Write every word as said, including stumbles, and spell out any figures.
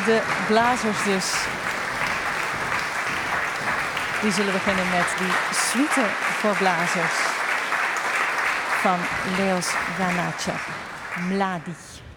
de blazers dus. Die zullen beginnen met die suite voor blazers van Leos Janaček, Mladi.